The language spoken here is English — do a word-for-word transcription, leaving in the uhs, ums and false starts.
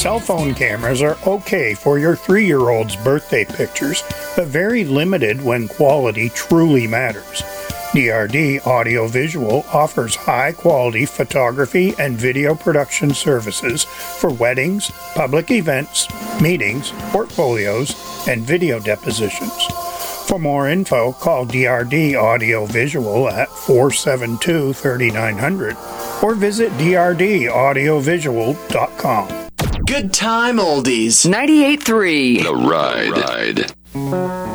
Cell phone cameras are okay for your three-year-old's birthday pictures, but very limited when quality truly matters. D R D Audio Visual offers high-quality photography and video production services for weddings, public events, meetings, portfolios, and video depositions. For more info, call D R D Audio Visual at four seven two, three nine zero zero or visit d r d audio visual dot com. Good time oldies. ninety-eight point three The Ride. Ride.